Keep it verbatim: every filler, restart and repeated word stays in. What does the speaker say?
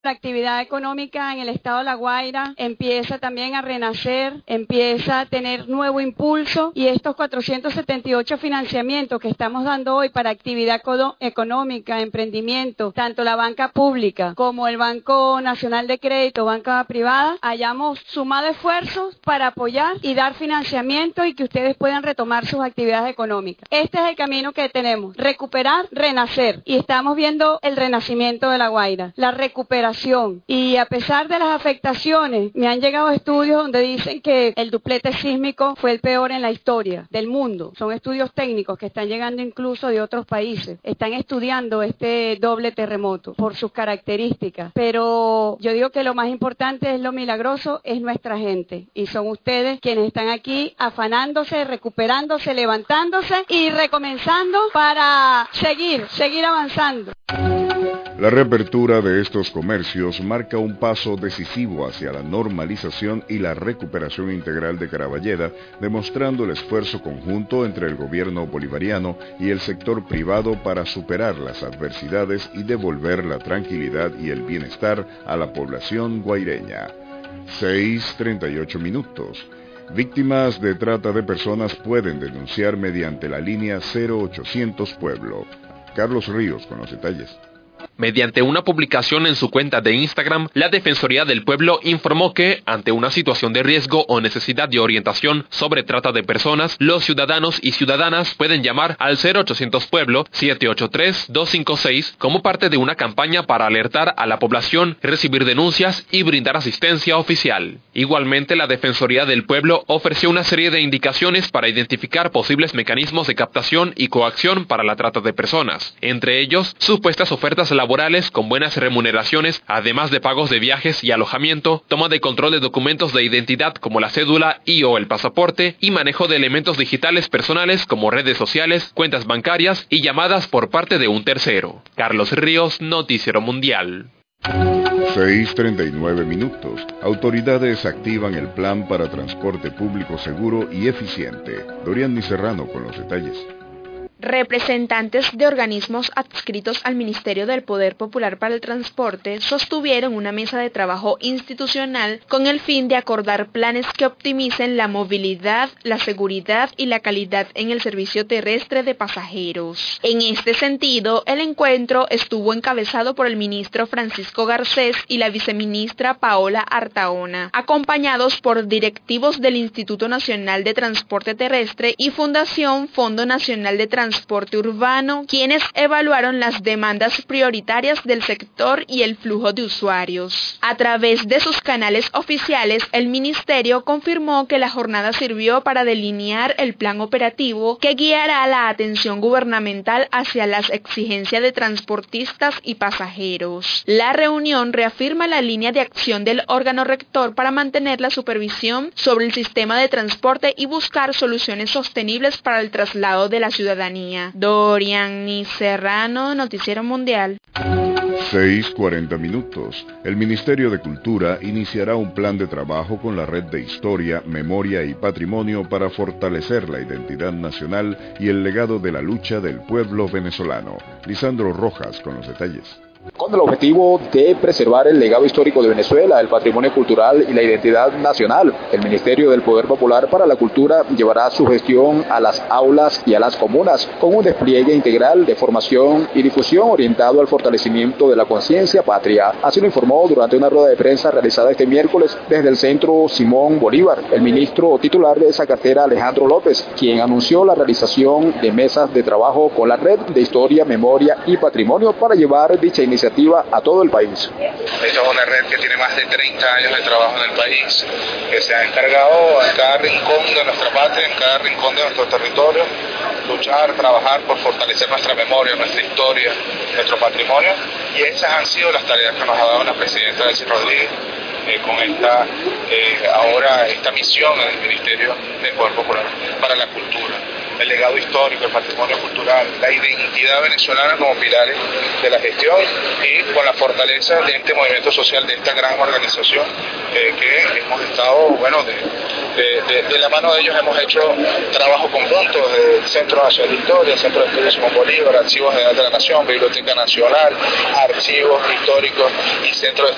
La actividad económica en el estado de La Guaira empieza también a renacer, empieza a tener nuevo impulso y estos cuatrocientos setenta y ocho financiamientos que estamos dando hoy para actividad económica, emprendimiento, tanto la banca pública como el Banco Nacional de Crédito, banca privada, hayamos sumado esfuerzos para apoyar y dar financiamiento y que ustedes puedan retomar sus actividades económicas. Este es el camino que tenemos, recuperar, renacer, y estamos viendo el renacimiento de La Guaira, la recuperación. Y a pesar de las afectaciones, me han llegado estudios donde dicen que el duplete sísmico fue el peor en la historia del mundo. Son estudios técnicos que están llegando incluso de otros países. Están estudiando este doble terremoto por sus características. Pero yo digo que lo más importante es lo milagroso, es nuestra gente. Y son ustedes quienes están aquí afanándose, recuperándose, levantándose y recomenzando para seguir, seguir avanzando. La reapertura de estos comercios marca un paso decisivo hacia la normalización y la recuperación integral de Caraballeda, demostrando el esfuerzo conjunto entre el gobierno bolivariano y el sector privado para superar las adversidades y devolver la tranquilidad y el bienestar a la población guaireña. seis treinta y ocho minutos. Víctimas de trata de personas pueden denunciar mediante la línea cero ochocientos Pueblo. Carlos Ríos con los detalles. Mediante una publicación en su cuenta de Instagram, la Defensoría del Pueblo informó que, ante una situación de riesgo o necesidad de orientación sobre trata de personas, los ciudadanos y ciudadanas pueden llamar al cero ochocientos Pueblo siete ocho tres dos cinco seis como parte de una campaña para alertar a la población, recibir denuncias y brindar asistencia oficial. Igualmente, la Defensoría del Pueblo ofreció una serie de indicaciones para identificar posibles mecanismos de captación y coacción para la trata de personas, entre ellos, supuestas ofertas laborales con buenas remuneraciones, además de pagos de viajes y alojamiento, toma de control de documentos de identidad como la cédula y o el pasaporte, y manejo de elementos digitales personales como redes sociales, cuentas bancarias y llamadas por parte de un tercero. Carlos Ríos, Noticiero Mundial. seis treinta y nueve minutos. Autoridades activan el plan para transporte público seguro y eficiente. Dorian Serrano con los detalles. Representantes de organismos adscritos al Ministerio del Poder Popular para el Transporte sostuvieron una mesa de trabajo institucional con el fin de acordar planes que optimicen la movilidad, la seguridad y la calidad en el servicio terrestre de pasajeros. En este sentido, el encuentro estuvo encabezado por el ministro Francisco Garcés y la viceministra Paola Artaona, acompañados por directivos del Instituto Nacional de Transporte Terrestre y Fundación Fondo Nacional de Transporte Transporte Urbano, quienes evaluaron las demandas prioritarias del sector y el flujo de usuarios. A través de sus canales oficiales, el Ministerio confirmó que la jornada sirvió para delinear el plan operativo que guiará la atención gubernamental hacia las exigencias de transportistas y pasajeros. La reunión reafirma la línea de acción del órgano rector para mantener la supervisión sobre el sistema de transporte y buscar soluciones sostenibles para el traslado de la ciudadanía. Dorian Serrano, Noticiero Mundial. seis cuarenta minutos. El Ministerio de Cultura iniciará un plan de trabajo con la Red de Historia, Memoria y Patrimonio para fortalecer la identidad nacional y el legado de la lucha del pueblo venezolano. Lisandro Rojas con los detalles. Con el objetivo de preservar el legado histórico de Venezuela, el patrimonio cultural y la identidad nacional, el Ministerio del Poder Popular para la Cultura llevará su gestión a las aulas y a las comunas con un despliegue integral de formación y difusión orientado al fortalecimiento de la conciencia patria. Así lo informó durante una rueda de prensa realizada este miércoles desde el Centro Simón Bolívar el ministro titular de esa cartera, Alejandro López, quien anunció la realización de mesas de trabajo con la Red de Historia, Memoria y Patrimonio para llevar dicha iniciativa a todo el país. Esta es una red que tiene más de treinta años de trabajo en el país, que se ha encargado en cada rincón de nuestra patria, en cada rincón de nuestro territorio, luchar, trabajar por fortalecer nuestra memoria, nuestra historia, nuestro patrimonio, y esas han sido las tareas que nos ha dado la presidenta Delcy Rodríguez eh, con esta, eh, ahora esta misión en el Ministerio del Poder Popular para la Cultura. El legado histórico, el patrimonio cultural, la identidad venezolana como pilares de la gestión y con la fortaleza de este movimiento social, de esta gran organización eh, que hemos estado, bueno, de, de, de, de la mano de ellos hemos hecho trabajo conjunto desde el Centro Nacional de Historia, el Centro de Estudios Simón Bolívar, Archivos Generales de la Nación, Biblioteca Nacional, Archivos Históricos y Centro de